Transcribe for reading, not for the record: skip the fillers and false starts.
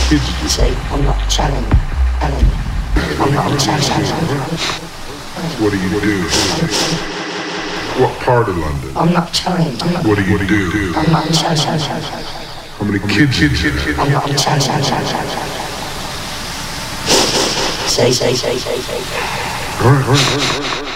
kids do you? Say, I'm not telling you. I'm not telling you. What do you do? What part of London? I'm not telling you. What do you do? I'm not telling you. How many kids do you have? I'm not telling you. Say. All right.